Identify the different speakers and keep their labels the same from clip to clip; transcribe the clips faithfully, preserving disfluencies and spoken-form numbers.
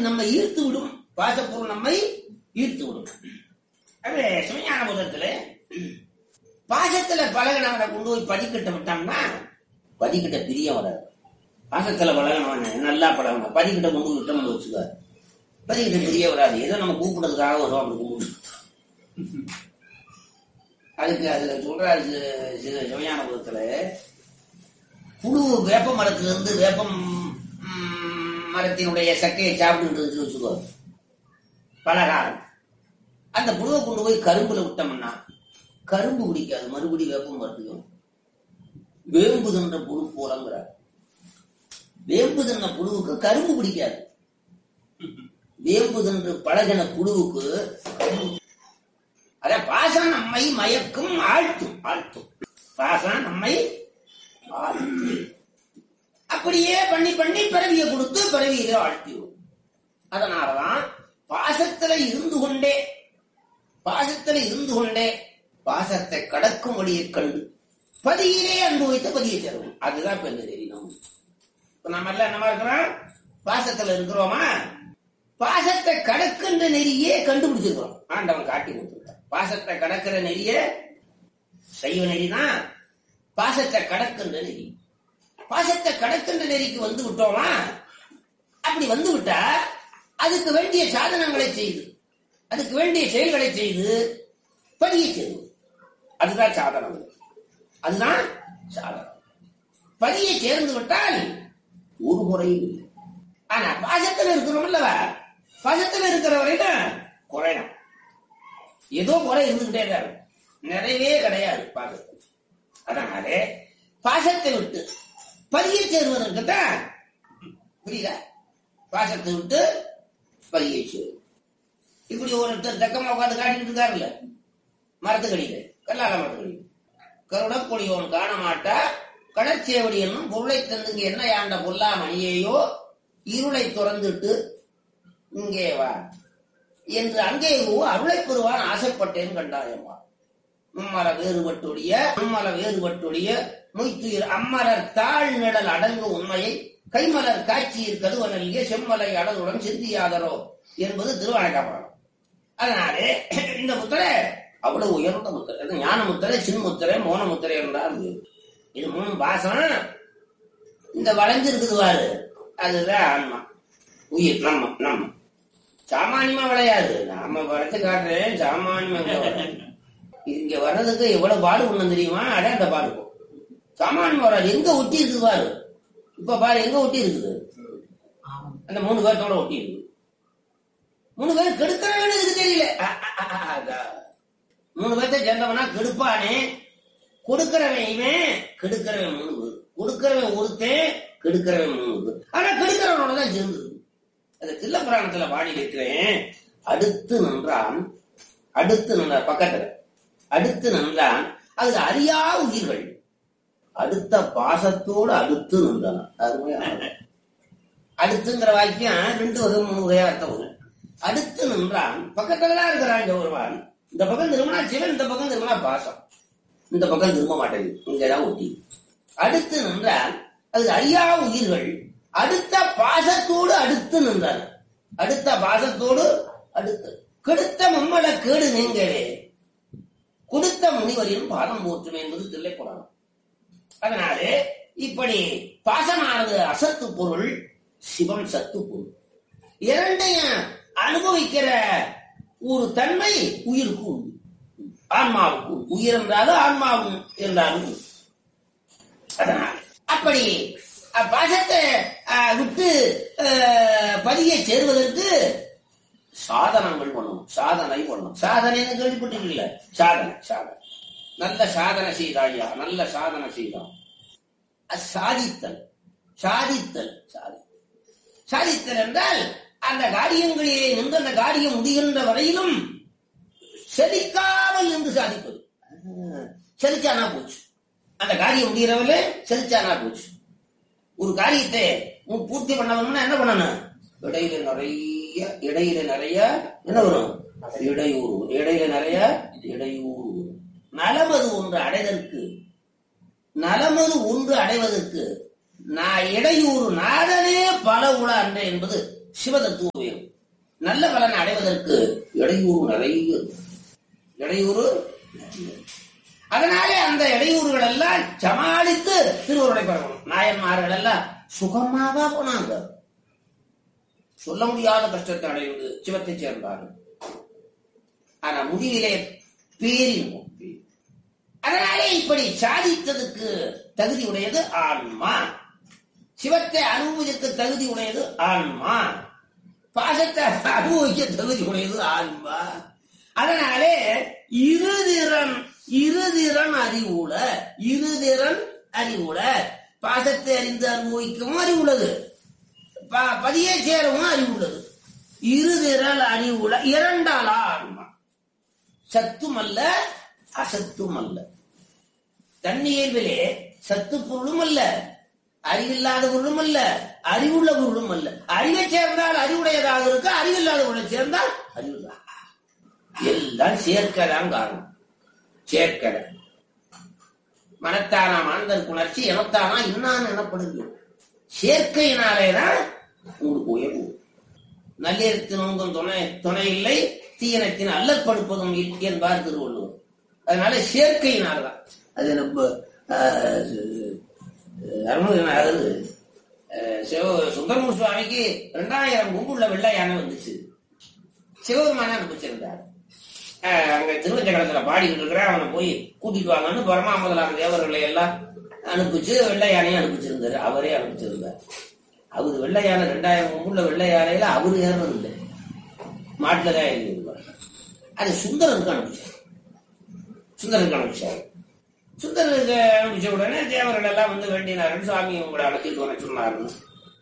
Speaker 1: நம்மை ஈர்த்து விடும். பாசப்பொருள் நம்மை ஈர்த்து விடும். அது சிவஞான போதத்துல பாசத்துல பழகினவனை கொண்டு போய் பதிக்கிட்ட விட்டோம்னா பதிக்கிட்ட பிரிய வராது. பாசத்துல பழகினவன நல்லா பழகணும். பதிக்கிட்ட கொண்டு போய் விட்டோம்னு வச்சுக்க பதிக்கிட்ட பிரிய வராது. ஏதோ நம்ம கூப்பிடுறதுக்காக வரும். அப்படி கூப்பிடு. அதுக்கு அதுல சொல்றாரு சிவஞான போதத்துல, புழு வேப்ப மரத்துல இருந்து வேப்பம் மரத்தினுடைய சக்கையை சாப்பிட்டு வச்சுக்கோ பலகாரம். அந்த புழுவை கொண்டு போய் கரும்புல விட்டோம்னா கரும்பு பிடிக்காது. மறுபடி வேப்பம் மரத்துக்கும் வேம்பு தின்ற புழு போலங்கிறார். வேம்பு தின்ற புழுவுக்கு கரும்பு பிடிக்காது. வேம்பு தின்று பழகின புழுவுக்கு அத பாசம் நம்மை மயக்கும், ஆழ்த்தும். ஆழ்த்தும் பாசம் நம்மை ஆழ்த்தும். அப்படியே பண்ணி பண்ணி பிறவியை கொடுத்து பிறவியில ஆழ்த்திடும். அதனாலதான் பாசத்துல இருந்து கொண்டே பாசத்துல இருந்து கொண்டே பாசத்தை கடக்கும் வழியை கண்டு பதியிலே அனுபவித்த பதியை தருவோம். அதுதான் இப்ப இந்த தெரியணும். இப்ப நம்ம எல்லாம் என்னமா இருக்கிறோம்? பாசத்துல இருக்கிறோமா? பாசத்தை கடக்கின்ற நெறியே கண்டுபிடிச்சிருக்கிறோம். ஆண்டவன் காட்டி கொடுத்துருக்கான். பாசத்தை கடக்கிற நெறிய சைவ நெறிதான். பாசத்தை கடக்கின்ற நெறி. பாசத்தை கடக்கின்ற நெறிக்கு வந்து விட்டோமா? அப்படி வந்து விட்டா அதுக்கு வேண்டிய சாதனங்களை செய்து அதுக்கு வேண்டிய செயல்களை செய்து பதிய செய்வது. அதுதான் சாதனம். அதுதான் சாதனம். பதிய சேர்ந்து விட்டால் ஒரு குறையும் இல்லை. ஆனா பாசத்தில் இருக்கிறோம் அல்லவா? பாசத்தில் இருக்கிற வரைக்கும் குறையும். ஏதோ குறை இருந்துகிட்டே தான் நிறைவே கிடையாது பாசத்தில். அதனாலே பாசத்தை விட்டு பதிய சேருவதற்கு தான் புரியுதா? பாசத்தை விட்டு பதிய சேரு. இப்படி ஒருத்தர் தக்கமா உட்காந்து காட்டிட்டு இருக்காருல்ல, மரத்துக்கடியில கல்லால மரத்துக்கடி கருடப்பொழியோன் காண மாட்டா கடற்சேவடி என்னும் பொருளை தந்துங்க என்ன யாண்ட பொல்லா மணியையோ இருளை துறந்துட்டு இங்கே வா என்று அங்கே அருளை பெறுவான் ஆசைப்பட்டேன் கண்டாயம்மா. மும்மல வேறுபட்டுடைய மும்மல வேறுபட்டுடைய மொய்த்துயிர் அம்மலர் தாழ் நிழல் அடங்கு உண்மையை கைமலர் காட்சியில் கதுவனல்கிய செம்மலை அடலுடன் சிந்தியாதரோ என்பது திருவானைக்காப்பாளம். அதனாலே இந்த முத்திரை அவ்வளவு உயர்ந்த முத்திரை. ஞான முத்திரை, சின் முத்திரை, மோன முத்திரை என்றால் இது மூணு பாசம். இந்த வளைஞ்சிருக்குதுவாரு அதுதான் ஆன்மா, உயிர். நம்ம நம்ம சாமானியமா விளையாது. நாம வளர்த்து காட்டுறேன் சாமானியமா. இங்க வர்றதுக்கு எவ்வளவு பாடு ஒண்ணு தெரியுமா? அட அந்த பாடுக்கும் சாமானியமா வராது. எங்க ஒட்டி இருக்குது பாரு. இப்ப பாரு எங்க ஒட்டி இருக்குது. அந்த மூணு பேர்த்தோட ஒட்டி இருக்குது. மூணு பேரும் கெடுக்கிறவனு இதுக்கு தெரியல. மூணு பேர்த்த சேர்ந்தவனா கெடுப்பானே. கொடுக்கிறவன் இவன், கெடுக்கிறவன் மூணு பேர். கொடுக்கிறவன் ஒருத்தன், கெடுக்கிறவன் மூணு பேர். ஆனா கெடுக்கிறவனோட தான் சேர்ந்து. அந்த தில்ல புராணத்துல பாடி வைக்கிறேன். அடுத்து நின்றான், அடுத்து நின்றான் பக்கத்துல அடுத்து நின்றான். அது அறியா உயிர்கள் அடுத்த பாசத்தோடு அடுத்து நின்றான். அடுத்துங்கிற வாக்கியம் ரெண்டு வகை மூணு வகையா அர்த்தம் வரும். அடுத்து நின்றான், பக்கத்துலதான் இருக்கிறான் ஒருவான். இந்த பக்கம் திரும்பினா சிவன், இந்த பக்கம் திரும்பினா பாசம். இந்த பக்கம் திரும்ப மாட்டேங்குது, இங்கதான் ஒட்டி. அடுத்து நின்றான். அது அறியா உயிர்கள் அடுத்த பாசத்தோடு அடுத்து நின்றான். அடுத்த பாசத்தோடு அடுத்து கெடுத்த மம்மள கேடு நீங்களே கொடுத்த முனிவரின் பாதம் போற்றுமே என்பது தில்லை புராணம். அதனாலே இப்படி பாசமானது அசத்து பொருள், சிவம் சத்து பொருள். இரண்டையும் அனுபவிக்கிற ஒரு தன்மை உயிருக்கு உண்டு, ஆன்மாவுக்கு. உயிர் என்றாலும் ஆன்மாவும் என்றாலும். அதனால் அப்படி பாசத்தை விட்டு பதிய சேருவதற்கு சாதனங்கள் பண்ணணும். சாதனை பண்ணணும். சாதனைன்னு கேள்விப்பட்டீங்கல்ல? சாதனை சாதனை நல்ல சாதனை செய்தாயா, நல்ல சாதனை செய்தான். சாதித்தல் சாதித்தல் சாதி சாதித்தல் என்றால் அந்த காரியங்களிலே நின்று அந்த காரியம் முடிகின்ற வரையிலும் செலிக்காமல் நின்று சாதிப்பது. செலிச்சானா போச்சு, அந்த காரியம் முடிகிறவர்களே செலிச்சானா போச்சு. ஒரு காரியத்தை பூர்த்தி பண்ணணும்னா என்ன பண்ணணும்? இடையில நிறைய இடையில நிறைய என்ன வரும்? இடையூறு. இடையில நிறைய இடையூறு. நலமது ஒன்று அடைவதற்கு நலமது ஒன்று அடைவதற்கு நான் இடையூறு நாடனே பல உள அன்றே என்பது சிவதத்துவம் உயரும். நல்ல பலன் அடைவதற்கு இடையூறு நிறைய இடையூறு. அதனாலே அந்த இடையூறுகள் எல்லாம் சமாளித்து திருவருளை பெறணும். நாயன்மார்கள் எல்லாம் சுகமாவா போனாங்க. சொல்ல முடியாத கஷ்டத்தை அடைந்து சிவத்தை சேர்ந்தார்கள். ஆனா முடிவிலே பேரின்பம். அதனாலே இப்படி சாதித்ததுக்கு தகுதி உடையது ஆன்மா. சிவத்தை அனுபவிக்க தகுதி உடையது ஆன்மா. பாசத்தை அனுபவிக்க தகுதி உடையது ஆன்மா. அதனாலே இருதிறன் இருதிறன் அறிவுல இருதிறன் அறிவுல பாசத்தை அறிந்து அனுபவிக்கவும் அறிவுள்ளது, பதியை சேரவும் அறிவுள்ளது. இருதிறல் அறிவுல இரண்டாளா ஆன்மா. சத்தும் அல்ல அசத்தும் அல்ல. தன்னியல்பிலே சத்து பொருளும் அல்ல, அறிவில்லாத பொருளும் அல்ல, அறிவுள்ள பொருளும் அல்ல. அறிவை சேர்ந்தால் அறிவுடையதாக இருக்க, அறிவில்லாத பொருளை சேர்ந்தால் அறிவுள்ள. எல்லாம் சேர்க்கதான் காரணம். சேர்க்கல மனத்தானா மாந்தர் உணர்ச்சி எனத்தானா இன்னான் எனப்படுது. சேர்க்கையினாலேதான் உங்களுக்கு உயர்வு. நல்லிடத்தின் உங்கும் துணை துணை இல்லை, தீயனத்தின் அல்லற்படுப்பதும் என்பார் திருவள்ளுவர். அதனால சேர்க்கையினால்தான் அது நம்ம அருணகிரிநாதர் சுந்தரமூர் சுவாமிக்கு இரண்டாயிரம் கும்புள்ள வெள்ளை யானை வந்துச்சு. சிவபெருமான அனுப்பிச்சிருந்தார். அங்க திருவஞ்சகலத்துல பாடிக்கிட்டு இருக்கிற அவனை போய் கூட்டிட்டு வாங்கன்னு பரமா முதலான தேவர்களை எல்லாம் அனுப்பிச்சு வெள்ளை யானையும் அனுப்பிச்சிருந்தாரு. அவரே அனுப்பிச்சிருந்தார். அவரு வெள்ளை யானை ரெண்டாயிரம் கும்புள்ள வெள்ளை யானையில அவரு ஏறது இல்லை, மாட்டுலதான் எழுதிருந்தார். அது சுந்தரருக்கு அனுப்பிச்சார். சுந்தரருக்கு அனுப்பிச்சார். சுந்தரருக்கு அனுப்பிச்ச உடனே தேவர்கள் எல்லாம் வந்து வேண்டினார்கள், சுவாமி உங்களை அழைச்சிட்டு வர சொன்னார்கள்.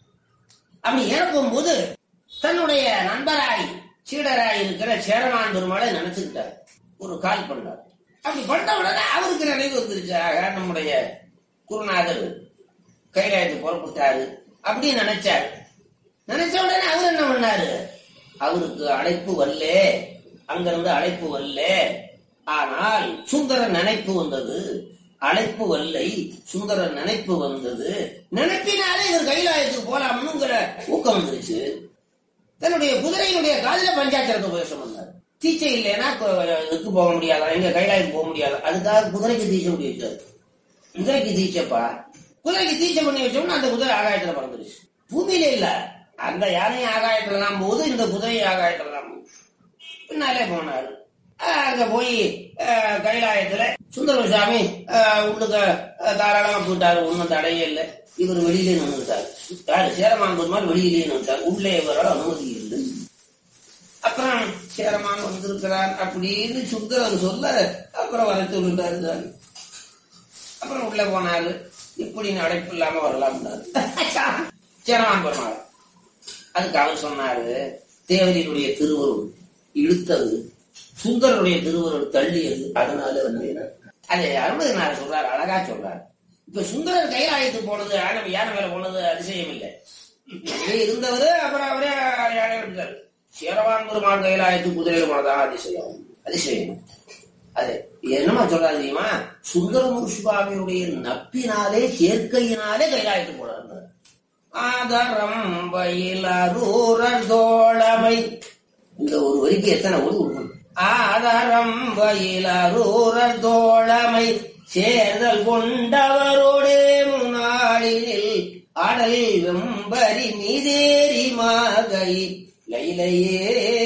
Speaker 1: அப்படி இறக்கும் போது தன்னுடைய நண்பராய் சீடராய் இருக்கிற சேரமான் பெருமாளை நினைச்சுக்கிட்டார். ஒரு கால் பண்ணார். அப்படி பண்ண உடனே அவருக்கு நினைவு வந்துருச்சு, ஆக நம்முடைய குருநாதர் கைலாயத்துக்கு புறப்பட்டாரு அப்படின்னு நினைச்சாரு. நினைச்ச உடனே அவர் என்ன பண்ணாரு, அவருக்கு அழைப்பு வரல, அங்கிருந்து அழைப்பு வரல. ஆனால் சுந்தர நினைப்பு வந்தது. அழைப்பு வல்லை, சுந்தர நினைப்பு வந்தது. நினைப்பினாலே இவர் கைலாயத்துக்கு போலாம்னுங்கிற ஊக்கம் வந்துருச்சு. தன்னுடைய குதிரையினுடைய காதில பஞ்சாட்சரத்தை உபதேசம் பண்ணார். தீச்சை இல்லைன்னா இதுக்கு போக முடியாதா, எங்க கைலாயத்துக்கு போக முடியாது. அதுக்காக குதிரைக்கு தீச்சை பண்ணி வச்சாரு. குதிரைக்கு தீச்சப்பா, குதிரைக்கு தீச்சை பண்ணி வச்சோம்னா அந்த குதிரை ஆகாயத்துல பறந்துருச்சு. பூமியில இல்ல, அந்த யானை ஆகாயத்துல தான் போகுது, இந்த குதிரை ஆகாயத்துல தான் போகுது. பின்னாலே போனாரு. அங்க போய் கைலாயத்துல சுந்தரசாமி உள்ளுக்க தாராளமா போயிட்டாரு. ஒன்னும் தடையே இல்லை. இவர் வெளியிலே நின்றுட்டாரு. சேரமான் பெருமாள் வெளியிலே நின்றுட்டார். உள்ளே வர அனுமதி இல்லை. அப்புறம் சேரமான் வந்திருக்கிறார் அப்படின்னு சுந்தரர் சொல்ல அப்புறம் வர சொல்லிட்டாரு. அப்புறம் உள்ள போனாரு. இப்படி அடைப்பு இல்லாம வரலாம் சேரமான் பெருமாள். அதுக்கு அவர் சொன்னாரு, தேவரினுடைய திருவருள் இழுத்தது, சுந்தரனுடைய திருவருள் தள்ளியது, அதனால வந்து அது அருமதினார் சொல்றாரு, அழகா சொல்றாரு. இப்ப சுந்தரர் கைலாயத்துக்கு போனது, யானை மேல போனது அதிசயம் இல்லை. இருந்தவரு அப்புறம் அவரே யானை எடுத்தாரு. சேரவான் பெருமாள் கைலாயத்துக்கு குதிரையில போனதான் அதிசயம். அதிசயம் அது என்னமா சொல்றாரு தெரியுமா, சுந்தரமூர் சுவாமியுடைய நப்பினாலே சேர்க்கையினாலே கைலாயத்துக்கு போனார். ஆதரம் பயிலூரர் தோழமை. இந்த ஒரு வரிக்கு எத்தனை ஒரு கொடுக்கணும். ஆதரம் பயிலூரர் தோழமை சேர்தல் கொண்டவரோடே முன்னாளில் அடல் வெம்பரி மீதேறி மாகை லைலையே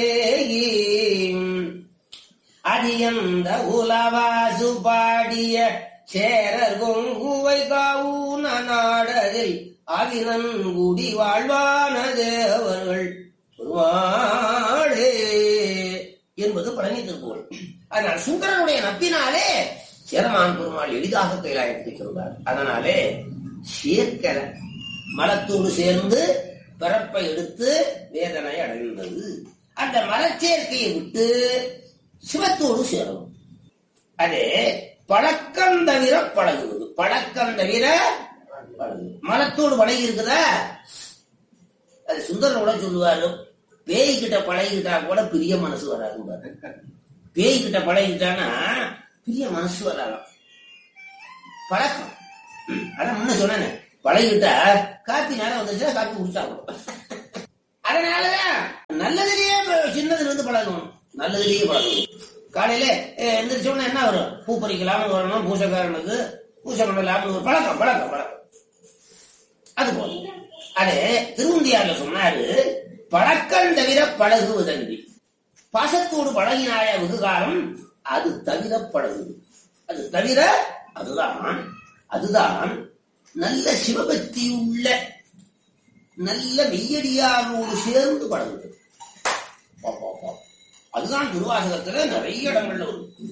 Speaker 1: அதியந்த உலவாசு பாடிய சேரர் கொங்குவை காவுன நாடதில் அவினன்குடி வாழ்வான தேவர்கள் என்பது பழனி திருப்புகழ். அதனால் சுந்தரனுடைய நப்பினாலே சேரமான் பெருமாள் எளிதாக கைலாயத்தை சொல்றார். அதனாலே சேர்க்கல மலத்தோடு சேர்ந்து பிறப்பை எடுத்து வேதனை அடைந்தது. அந்த மலச்சேர்க்கையை விட்டு சிவத்தோடு சேரும். அது பழக்கம் தவிர பழகுவது. பழக்கம் தவிர பழகு. மலத்தோடு பழகி இருக்குதா, அது சுந்தரனோட சொல்லுவாரு, பேய்கிட்ட பழகிட்டா கூட பெரிய மனசு வராது. பேய்கிட்ட பழகிட்டானா பெரிய மனசு வராதான். பழக்கம். அதான் முன்ன சொன்னேன், பழகிட்டா காப்பி நேரம் வந்துச்சுன்னா காப்பி குடிச்சா கூட. அதனாலதான் நல்லதுலயே சின்னதுல இருந்து பழகணும், நல்லதுலயே பழகணும். காலையில எந்திரிச்சோம்னா என்ன வரும்? பூ பறிக்கலாம்னு வரணும், பூசக்காரனுக்கு பூசை பண்ணலாம்னு ஒரு பழக்கம் பழக்கம் பழக்கம். அது போல அது திருவுந்தியார்ல சொன்னாரு, பழக்கம் தவிர பழகுவதன்றி பாசத்தோடு பழகினாய வெகுகாலம் அது தவிர பழகுது. அது தவிர அதுதான் அதுதான் நல்ல சிவபக்தி உள்ள நல்ல மெய்யடியாரோடு சேர்ந்து பழகுது. அதுதான் திருவாசகத்துல நிறைய இடங்கள்ல வரும்.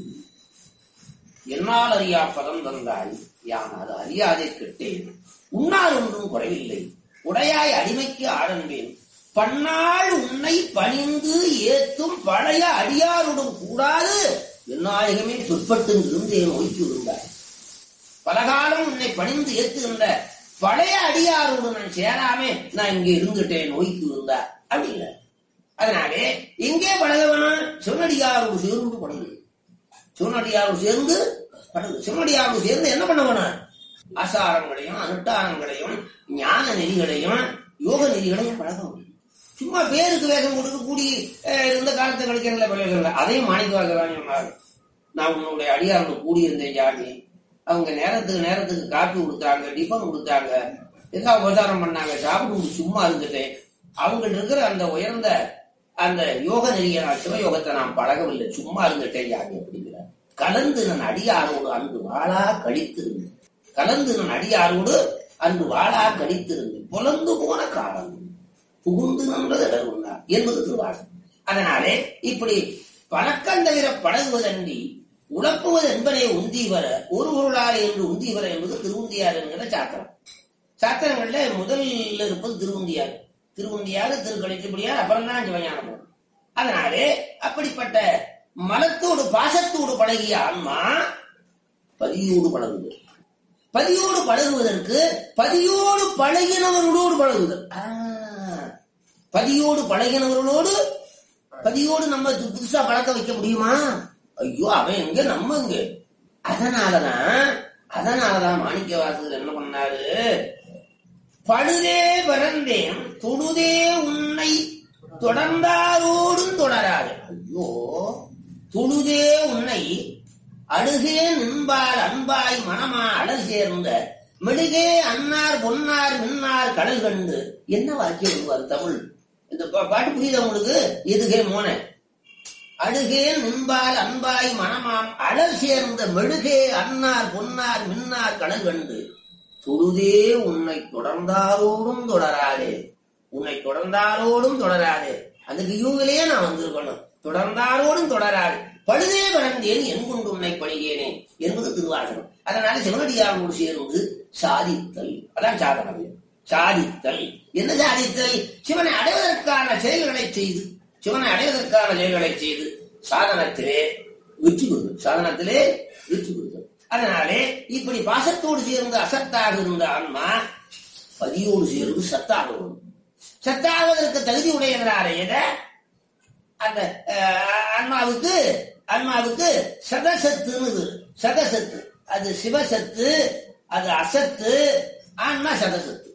Speaker 1: என்னால் அறியா பதம் தந்தாய் யான் அது அறியாதே கெட்டேன், உன்னால் ஒன்றும் குறைவில்லை, உடையாய் அடிமைக்கு ஆடன்பேன், பன்னாள் உன்னை பணிந்து ஏத்தும் பழைய அடியாருடன் கூடாது எந்நாயகமே சொற்பட்டு இருந்தேன் நோய்க்கு இருந்தார். பலகாலம் உன்னை பணிந்து ஏத்துகின்ற பழைய அடியாரோடு நான் சேராமே நான் இங்கே இருந்துட்டேன் நோய்க்கு இருந்தா அப்படிங்கிற. அதனாலே எங்கே பழகவனும் சிவனடியாரோடு சேர்ந்து பழகு, சிவனடியாரோடு சேர்ந்து பழகு. சிவனடியாரோடு சேர்ந்து என்ன பண்ணவனும் ஆசாரங்களையும் அனுஷ்டானங்களையும் ஞான நெறிகளையும் யோக நெறிகளையும் பழகணும். சும்மா பேருக்கு வேகம் கொடுக்க கூடி இந்த காலத்தை கழிக்கிறதுல பழகல. அதையும் மாணிக்கவாசகர் சொன்னார், நான் உன்னுடைய அடியாரோடு கூடியிருந்தேன் ஜாமி, அவங்க நேரத்துக்கு நேரத்துக்கு காப்பி கொடுத்தாங்க, டிஃபன் கொடுத்தாங்க, எல்லா உபசாரம் பண்ணாங்க, சாப்பிட்டு சும்மா இருந்துட்டேன். அவங்கள்ட்ட இருக்கிற அந்த உயர்ந்த அந்த யோக நெறிய நான் சிவயோகத்தை நான் பழகவில்லை, சும்மா இருந்துட்டேன் ஜாமி அப்படிங்கிறார். கலந்து நான் அடியாரோடு அன்று வாழா கழித்திருந்தேன், கலந்து நான் அடியாரோடு அன்று வாழா கழித்திருந்தேன், புலந்து போன காலம் புகுந்து நன்றது இடர்ந்தார் என்பது திருவாசகம். அதனாலே இப்படி பழக்கம் தவிர பழகுவதன்றி உழப்புவது என்பதை உந்தி வர ஒரு பொருளாறு என்று உந்தி வர என்பது திருவுந்தியார் என்கிற சாத்திரம். சாத்திரங்கள்ல முதலில் இருப்பது திருவுந்தியார், திருவுந்தியார் திருக்கணிக்கப்படியார், அப்புறம் தான் சிவஞானம். அதனாலே அப்படிப்பட்ட மலத்தோடு பாசத்தோடு பழகிய ஆன்மா பதியோடு பழகுது. பதியோடு பழகுவதற்கு பதியோடு பழகினவர்களோடு பழகுதல். பதியோடு பழகினவர்களோடு பதியோடு நம்ம புதுசா பழக்க வைக்க முடியுமா? ஐயோ அவன் எங்க நம்ம எங்க. அதனாலதான் அதனாலதான் மாணிக்கவாசகர் என்ன பண்ணாரு, பழுதே பிறந்தேன் தொழுதே உன்னை தொடர்ந்தாரோடும் தொடராது. ஐயோ தொழுதே உன்னை அழுகே நின்பார் அன்பாய் மனமா அழல் சேர்ந்த மெழுகே அன்னார் பொன்னார் மின்னார் கடல் கண்டு. என்ன வாக்கியம் வருவார் தமிழ்? இந்த பாட்டு புரியுது உங்களுக்கு? எதுகே மோன அழுகே நின்பால் அன்பாய் மனமாம் அழல் சேர்ந்த மெழுகே அன்னார் பொன்னார் மின்னார் கடல் கண்டு தொழுதே உன்னை தொடர்ந்தாரோடும் தொடராதே, உன்னை தொடர்ந்தாரோடும் தொடராதே. அதுக்கு யூவிலேயே நான் வந்திருக்கணும். தொடர்ந்தாரோடும் தொடராது பழுதே பிறந்தேன் என் கொண்டு உன்னை பழிகேனே என்பது திருவாசகம். அதனால சிவனடியாரோடு சேர்ந்து சாதித்தல், அதான் சாதனை. சாதித்தல் என்ன? சாதித்தல் சிவனை அடைவதற்கான செயல்களை செய்து, சிவனை அடைவதற்கான செயல்களை செய்து சாதனத்திலே வெற்றி பெறுதல், சாதனத்திலே வெற்றி பெறுதல். அதனாலே இப்படி பாசத்தோடு சேர்ந்து அசத்தாக இருந்த ஆன்மா பதியோடு சேர்ந்து சத்தாக வரும். சத்தாவதற்கு தகுதி உடையவரான அந்த ஆன்மாவுக்கு ஆன்மாவுக்கு சதசத்துன்னு, சதசத்து அது சிவசத்து, அது அசத்து, ஆன்மா சதசத்து.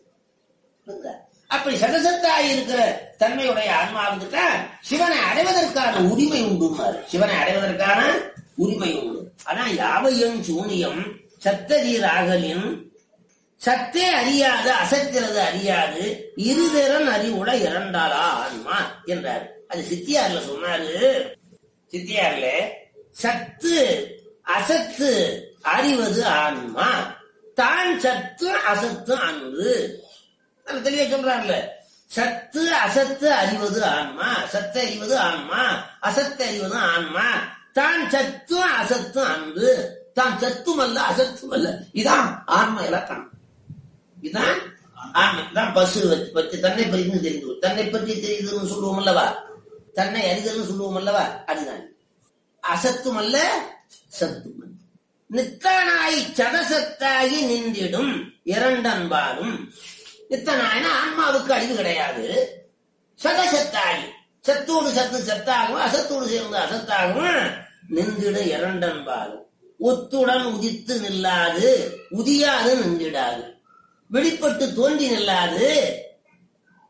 Speaker 1: அப்படி சதசத்தாய் இருக்கிற தன்மையுடைய ஆன்மாவுக்கு சிவனை அடைவதற்கான உரிமை உண்டு. சிவனை அடைவதற்கான உரிமை உண்டு. ஆனா யாவையும் சூனியம் சத்தரீராகலின் சத்தே அறியாது அசத்திரது அறியாது இருதரன் அறிவுட இரண்டாளா ஆன்மா என்றார். அது சித்தியார்ல சொன்னாரு. சித்தியார்ல சத்து அசத்து அறிவது ஆன்மா, தான் சத்து அசத்து அன்று தெளிவா சொல்றாங்கல்ல. சத்து அசத்து அறிவது ஆன்மா, சத்து அறிவது ஆன்மா, அசத்து அறிவது ஆன்மா, தான் சத்து அசத்து அன்று, தான் சத்தும் அல்ல அசத்தும் அல்ல. இதான் ஆன்மா இலக்கணம். இதுதான் ஆன்மா. தான் பசு பற்றி தன்னை பற்றி தெரிந்து, தன்னை பற்றி தெரியுதுன்னு சொல்லுவோம் அல்லவா, தன்னை அறிதல்னு சொல்லுவோம் அல்லவா, அதுதான். அசத்தும் அல்ல சத்தும் அல்ல. நித்தனாய் சதசத்தாகி நின்றிடும் இரண்டன்பாலும். நித்தனாயினா ஆன்மாவுக்கு அழிவு கிடையாது. சதசத்தாகி சத்தோடு சத்து சத்தாகும், அசத்தோடு சேர்ந்து அசத்தாகும். நின்றிட இரண்டன்பாலும் ஒத்துடன் உதித்து நில்லாது உதியாது நின்றிடாது, வெளிப்பட்டு தோன்றி நில்லாது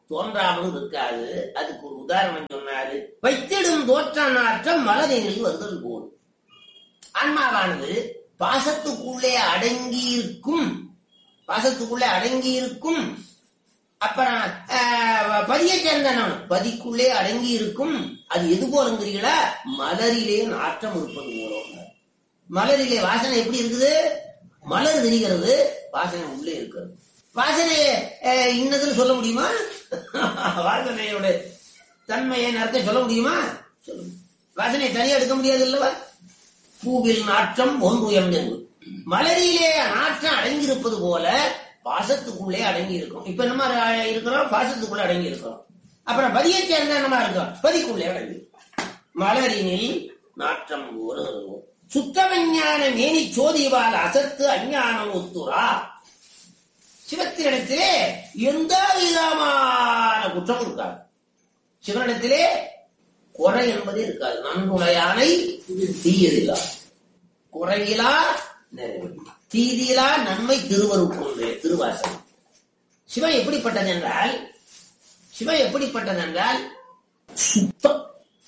Speaker 1: தோன்றாமலும் இருக்காது. அதுக்கு ஒரு உதாரணம் சொன்னாரு. வைத்திடும் தோற்ற நாற்றம் மலரினில் வருதல் போல். ஆன்மாவானது பாசத்துக்குள்ளே அடங்கி இருக்கும், பாசத்துக்குள்ளே அடங்கி இருக்கும். அப்புறம் பதியை சேர்ந்தவன் பதிக்குள்ளே அடங்கி இருக்கும். அது எது போலங்கிறீங்களா? மலரிலே நாற்றம் இருப்பது போல. மலரிலே வாசனை எப்படி இருக்குது? மலர் தெரிகிறது, வாசனை உள்ளே இருக்கிறது. வாசனை இன்னதுன்னு சொல்ல முடியுமா? வாசனையோட தன்மையை நடத்த சொல்ல முடியுமா? சொல்ல வாசனையை தனியா எடுக்க முடியாது இல்லவா? பூவில் நாற்றம் ஒன்று உயர்ந்தது. மலரிலே நாற்றம் அடங்கியிருப்பது போல பாசத்துக்குள்ளே அடங்கி இருக்கும். இப்ப நம்ம இருக்கிறோம், பாசத்துக்குள்ள அடங்கி இருக்கிறோம். அப்புறம் பதியை சேர்ந்த நம்ம இருக்கோம், பதிக்குள்ளே அடங்கி. மலரினில் நாற்றம் வருவோம். சுத்த விஞ்ஞான மேனி சோதிவால் அசத்து அஞ்ஞானம் ஒத்துரா. சிவத்தினிடத்திலே எந்த விதமான குற்றம் இருக்காது. சிவனிடத்திலே குறை என்பதே இருக்காது. நன்றுடையானை தீயதில்லா, குறையிலா தீதியிலா நன்மை திருவருட்கொண்டு திருவாசகம். சிவம் எப்படிப்பட்டது என்றால், சிவம் எப்படிப்பட்டது என்றால் சுத்தம்,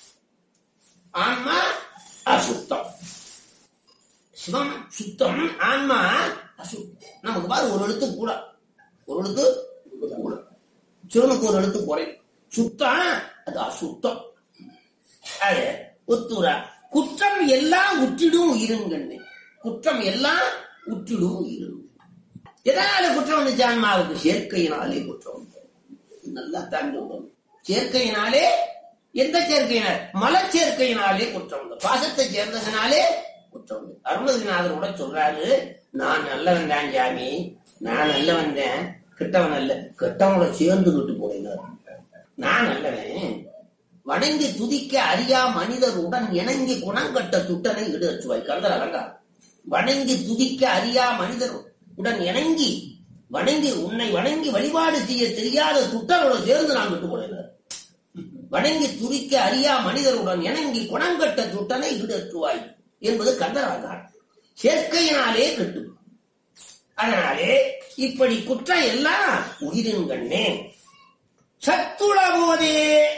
Speaker 1: ஆன்மா அசுத்தம். சிவம் சுத்தம், ஆன்மா அசுத்தம். நமக்கு பாரு ஒரு எழுத்து கூட, ஒரு எழுத்து கூட. சிவனுக்கு ஒரு எழுத்து குறை. சுத்தம் அது அசுத்தம். அது ஒத்துரா. குற்றம் எல்லாம் உற்றிடும் உயிருங்கண்ணே. குற்றம் எல்லாம் உற்றிடும் உயிரும். எதனால குற்றம் வந்துச்சு ஆன்மாவுக்கு? சேர்க்கையினாலே குற்றம் வந்து. நல்லா தாண்டி சேர்க்கையினாலே. எந்த சேர்க்கையினால்? மலர் சேர்க்கையினாலே குற்றம் வந்து. பாசத்தை சேர்ந்ததுனாலே குற்றம் வந்து. அருணகிரிநாதர் கூட சொல்றாரு, நான் நல்லவன் தான் சாமி, நான் நல்ல வந்தேன், கெட்டவன் அல்ல. கெட்டவங்களை சேர்ந்து விட்டு போயினார். நான் நல்லவன், வணங்கி துதிக்க அறியா மனிதர் உடன் இணங்கி குணங்கட்ட துட்டனை ஈடுச்சுவாய். கந்தர் அலங்கார். வணங்கி துதிக்க அறியா மனிதர் உடன் இணங்கி வணங்கி உன்னை வணங்கி வழிபாடு செய்ய தெரியாத துட்டனோட சேர்ந்து நான் விட்டு போனார். வணங்கி துதிக்க அறியா மனிதருடன் இணங்கி குணங்கட்ட துட்டனை ஈடுற்றுவாய் என்பது கந்தர் அலங்கார். சேர்க்கையினாலே கெட்டு. அதனாலே இப்படி குற்றம் எல்லாம் உயிரின் கண்ணே. சத்துள போதே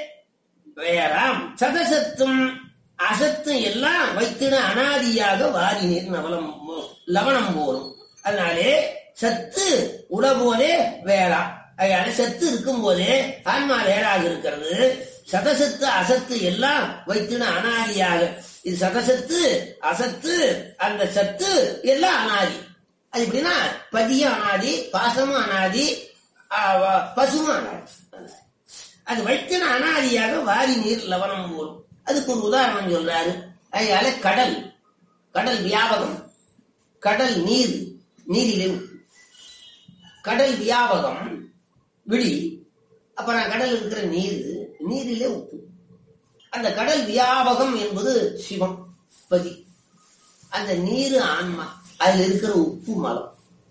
Speaker 1: வேறாம் சதசத்தும் அசத்தும் எல்லாம் வைத்திட அனாதியாக வாரி நீர் நவலம் லவணம் போரும். அதனாலே சத்து உள போதே வேறா. அதனால சத்து இருக்கும் போதே ஆன்மா வேறாக இருக்கிறது. சதசத்து அசத்து எல்லாம் வைத்திட அனாதியாக. இது சதசத்து அசத்து, அந்த சத்து எல்லாம் அனாதி. அது எப்படின்னா பதியும் அனாதி, பாசமும் அனாதி, பசுவும் அனாதி. அது வைத்தின அனாதியாக வாரி நீர் லவணம் போலும். அதுக்கு ஒரு உதாரணம் சொல்றாரு. அதனால கடல், கடல் வியாபகம், கடல் நீர், நீரிலே கடல் வியாபகம் விழி. அப்புறம் கடல் இருக்கிற நீர், நீரிலே உப்பு. அந்த கடல் வியாபகம் என்பது சிவம் பதி. அந்த நீர் ஆன்மா, அதுல இருக்கிற உப்பு மலம்.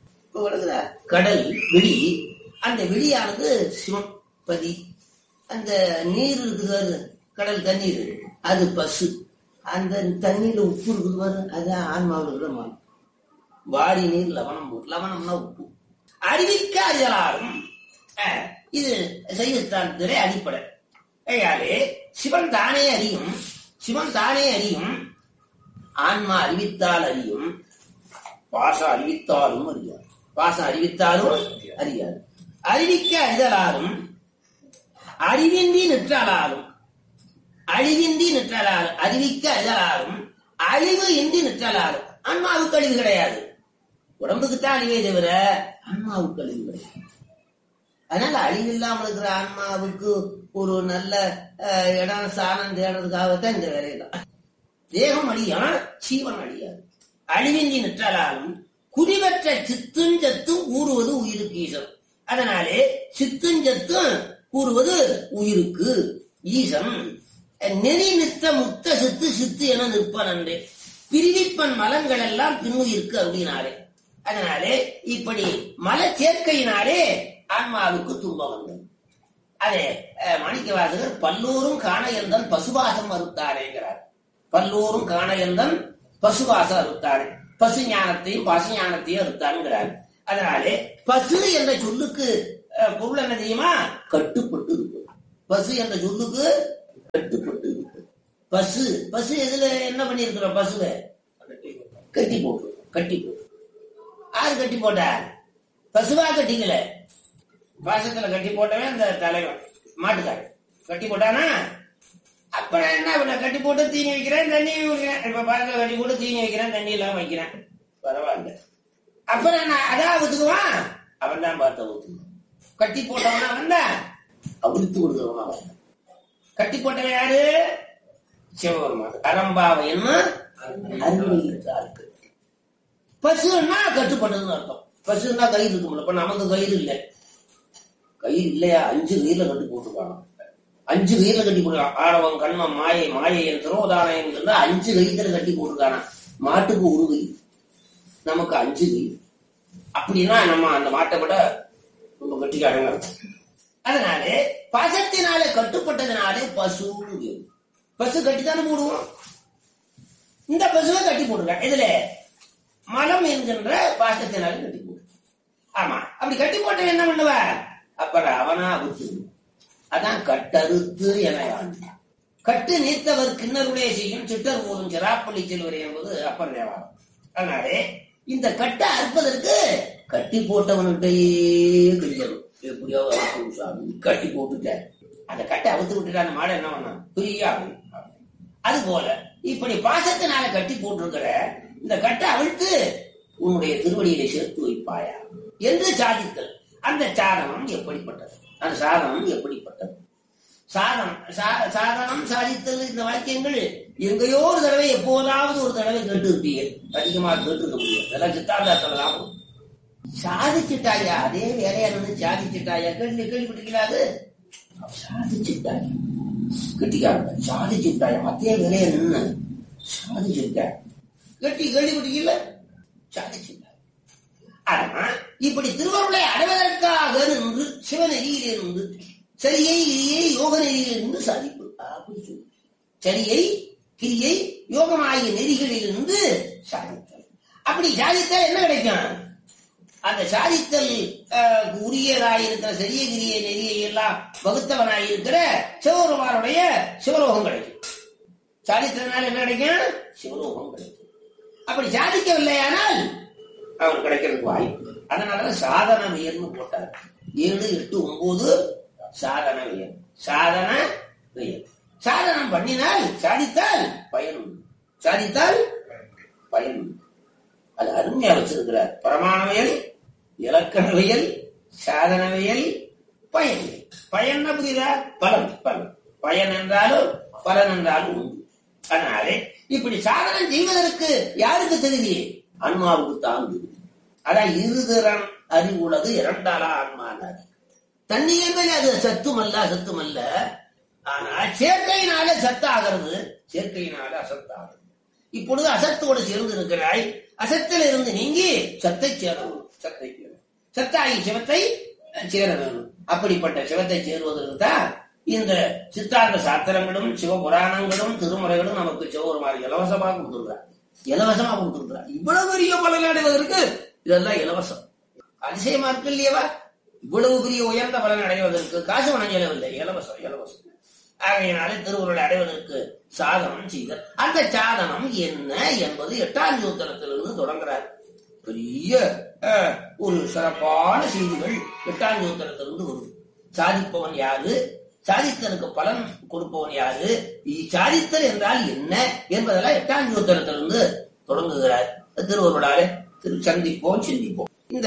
Speaker 1: கடல் விழி, அந்த விழியானது சிவம் பதி. அந்த நீர் இருக்குது, கடல் தண்ணீர், அது பசு. அந்த தண்ணீர்ல உப்பு இருக்குது பாரு, அது ஆன்மாவோட மனம். வாரி நீர் லவணம், லவணம்னா உப்பு. அறிவிக்க அறியலாரும். இது சைவத்தானத்திலே அடிப்படை. ஐயாலே சிவன் தானே அறியும், சிவன் தானே அறியும். ஆன்மா அறிவித்தால் அறியும், பாசம் அறிவித்தாலும் அறியாது. பாசம் அறிவித்தாலும் அறியாது. அறிவிக்க அறிதலாரும் அறிவின்றி நிற்றலாரும், அழிவின்றி நிற்றலாரும். அறிவிக்க அறிதலாரும் அழிவு இன்றி நிற்றலாரும். ஆன்மாவுக்கு அழிவு கிடையாது, உடம்புக்குத்தான் அழிவே தவிர ஆன்மாவுக்கு அழிவு கிடையாது. அதனால அழிவில்லாமல் இருக்கிற ஆன்மாவுக்கு ஒரு நல்ல இடம் சாணம் தேடுறதுக்காகத்தான் இந்த வேலையெல்லாம். தேகம் அழியும், சீவன் அழியாது. அழிவின்றி நிற்றலாலும் குறிவற்ற சித்துஞ்சத்தும் ஊறுவது உயிருக்கு ஈசன். அதனாலே சித்துஞ்சத்தும் கூறுவது உயிருக்கு ஈசன். நெறி நித்த முத்த சித்து சித்து என நிற்பன் அன்றே பிரிவிப்பன் மலங்கள் எல்லாம் பின்னுயிருக்கு அப்படின்னாலே. அதனாலே இப்படி மல சேர்க்கையினாலே ஆன்மாவுக்கு துன்பம் வந்தது. அதே மாணிக்கவாசகர் பல்லோரும் காண எந்தன் பசுவாசம் அறுத்தாரேங்கிறார். பல்லோரும் காண எந்தன் பசுவாசம் அறுத்தாரே, பசு ஞானத்தையும் பசு ஞானத்தையும் அறுத்தாருங்கிறார். அதனாலே பசு என்ற சொல்லுக்கு பொருள் என்ன தெரியுமா? கட்டுப்பட்டு இருக்கு. பசு என்ற சொல்லுக்கு கட்டுப்பட்டு இருக்கு. பசு பசு எதுல என்ன பண்ணிருக்கிறோம்? பசுவை கட்டி போட்டு கட்டி போட்டு யாரு கட்டி போட்டா? பசுவா கட்டிக்கல. பாசத்துல கட்டி போட்டவன் அந்த தலைவன் மாட்டுக்காரன் கட்டி போட்டானா. அப்ப நான் என்ன பண்ண? கட்டி போட்டு தீனி வைக்கிறேன், தண்ணி வைக்கிறேன். இப்ப பாசத்துல கட்டி போட்டு தீனி வைக்கிறேன், தண்ணி எல்லாம் வைக்கிறேன், பரவாயில்ல. அப்புறம் நான் அதான் ஊத்துக்குவான். அவன் தான் பார்த்த ஊத்துக்குவான். கட்டி போட்டவனா அவன் தான் அவிழ்த்து கொடுத்தவனா அவன். கட்டி போட்டவன் யாரு? சிவபெருமான். அரம்பாவை என்ன அருமைக்கு. பசுன்னா கட்டுப்பட்டதுன்னு அர்த்தம். பசுன்னா கயிறு இருக்கும்ல. இப்ப நமக்கு கயிறு இல்லை. கயிறு இல்லையா? அஞ்சு கயிறுல கட்டி போட்டுருக்காங்க. அஞ்சு கயிறுல கட்டி போட்டுருக்கான். ஆணவம், கண்மம், மாயை, மாயையன், திரோதானயம் இருந்தா அஞ்சு கயிறுல கட்டி போட்டுருக்கானா. மாட்டுக்கு ஒரு கயிறு, நமக்கு அஞ்சு கயிறு. அப்படின்னா நம்ம அந்த மாட்டை விட ரொம்ப கட்டிக்காரங்க. அதனால பாசத்தினாலே கட்டுப்பட்டதுனாலே பசு. பசு கட்டித்தானே போடுவோம். இந்த பசுவை கட்டி போட்டுருக்கான். இதுல மலம் என்கின்ற பாசத்தினாலே கட்டி போடு. ஆமா, அப்படி கட்டி போட்ட என்ன பண்ணுவ? அப்புறம் அவனா அறுத்து. அதான் கட்டறுத்து என கட்டு நீர்த்தவர் கிண்ணருடைய செய்யும் சிட்டர் போதும் சிராப்பள்ளி செல்வரை என்பது அப்பர் தேவாரம். அதனாலே இந்த கட்டை அறுப்பதற்கு கட்டி போட்டவன்கிட்டயே கிடைக்கணும். எப்படியோ சாமி கட்டி போட்டுட்ட அந்த கட்டை அவுத்து விட்டுட்டு அந்த மாடை என்ன பண்ண பிரியா. அது போல இப்படி பாசத்தினால கட்டி போட்டிருக்கிற இந்த கட்டை அவிழ்த்து உன்னுடைய திருவடியிலே சேர்த்து வைப்பாயா என்று சாதித்தல். அந்த சாதனம் எப்படிப்பட்டது? அந்த சாதனம் எப்படிப்பட்டது? சாதனம் சாதனம் சாதித்தல் இந்த வாக்கியங்கள் எங்கேயோ ஒரு தடவை எப்போதாவது ஒரு தடவை கேட்டு இருப்பீங்க. அதிகமாக கேட்டு இருக்க முடியும். அதெல்லாம் சித்தாந்தத்துல லாபம். சாதிச்சுட்டாயா? அதே வேலையா இருந்து சாதிச்சுட்டாயா? கேள்வி கேள்விப்பட்டிருக்கிறாது. சாதிச்சுட்டாயா கெட்டிக்கார சாதிச்சுட்டாயா? அதே வேலையா நின்று சாதிச்சுட்டா கெட்டி கேள்விப்பட்டிருக்கீங்கள? சாதிச்சுட்டா. ஆனா இப்படி திருவருளை அடைவதற்காக நின்று சிவநெறியிலே நின்று சரியை கிரியை யோக நெறியிலிருந்து சாதிப்பு. சரியை கிரியை யோகமாகிய நெறிகளிலிருந்து சாதித்தல். அப்படி சாதித்தால் என்ன கிடைக்கும்? அந்த சாதித்தல் உரியதாயிருக்கிற சரிய கிரிய நெறியை எல்லாம் வகுத்தவனாயிருக்கிற சிவபெருமானுடைய சிவலோகம் கிடைக்கும். சாதித்ததுனால என்ன கிடைக்கும்? சிவலோகம் கிடைக்கும். அப்படி சாதிக்கவில்லையானால் அவன் கிடைக்கிறதுக்கு வாய்ப்பு. அதனாலதான் சாதன வியர்னு போட்டார். ஏழு எட்டு ஒன்பது சாதன வியர். சாதன வியர். சாதனம் பண்ணினால் சாதித்தால் பயன். சாதித்தால் பயன். அது அருமையா வச்சிருக்கிறார். பிரமாணவியல், இலக்கணவியல், சாதனவியல், பயன். பயன் புரியுதா? பலன். பலன் பயன் என்றாலும் பலன் என்றாலும் உண்டு. அதனாலே இப்படி சாதனம் செய்வதற்கு யாருக்கு தெரியுது? ஆன்மாவுக்கு தான் தெரியும். அதான் இருதிறன் அறிவுள்ளது இரண்டாளா ஆன்மானார். தண்ணீர் அது சத்துமல்ல அசத்துமல்ல. ஆனால் சேர்க்கையினால சத்தாகிறது, சேர்க்கையினால அசத்தாகிறது. இப்பொழுது அசத்தோடு சேர்ந்து இருக்கிறாய். அசத்தில் இருந்து நீங்கி சத்தை சேரணும். சத்தை சேரும். சத்தாகி சிவத்தை சேர வேணும். அப்படிப்பட்ட சிவத்தை சேருவதற்கு தான் இந்த சித்தாந்த சாஸ்திரங்களும் சிவபுராணங்களும் திருமுறைகளும் நமக்கு சிவபெருமான் இலவசமாக கொடுத்துருக்கிறார். இலவசமா கொடுத்துருக்கிறார். இவ்வளவு பெரிய பலன் அடைவதற்கு இதெல்லாம் இலவசம். அதிசயமா இருக்கு இல்லையவா? இவ்வளவு பெரிய உயர்ந்த பலன் அடைவதற்கு காசு வணங்கவில்லை. இலவசம் இலவசம். ஆகையினாலே திருவுருளை அடைவதற்கு சாதனம் செய்தார். அந்த சாதனம் என்ன என்பது எட்டாம் சூத்திரத்திலிருந்து தொடங்குறார். பெரிய ஒரு சிறப்பான செய்திகள் எட்டாம் சூத்திரத்திலிருந்து வரும். சாதிப்பவன் யாரு? சாதித்தலுக்கு பலன் கொடுப்பவன் யாரு? சாதித்தல் என்றால் என்ன என்பதெல்லாம் எட்டாம் சூத்திரத்திலிருந்து தொடங்குகிறார். திருவருளாலே திரு சந்திப்போம் சிந்திப்போம். இந்த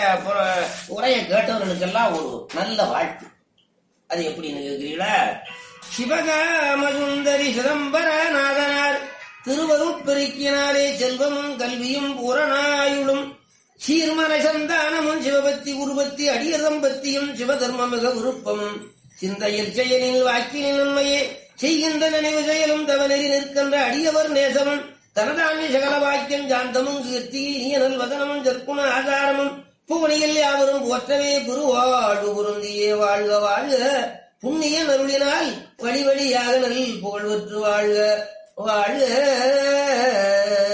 Speaker 1: உரையை கேட்டவர்களுக்கெல்லாம் ஒரு நல்ல வாழ்த்து. அது எப்படின்னு கேட்கிறீங்களா? சிவகாமசுந்தரி சிதம்பரநாதனார் திருவருட்பெருக்கினாலே செல்வமும் கல்வியும் பூரணாயுளும் சீர்மன சந்தானமும் சிவபக்தி உருவத்தி அடியதம்பத்தியும் சிவதர்ம மிக விருப்பமும் சிந்தையில் செயலில் வாக்கினின் உண்மையே செய்கின்ற நினைவு செயலும் தவநெறி நிற்கின்ற அடியவர் நேசமும் தனதாண்மை சகல வாக்கியம் சாந்தமும் கீர்த்தி இனியனல் வதனமும் ஜற்குண ஆதாரமும் புவனியில் யாவரும் போற்றவே குருவாழ்வு பொருந்தியே வாழ்க வாழ்க புண்ணிய நருளினால் வழி வழியாக நல் புகழ்வற்று வாழ்க வாழ்க.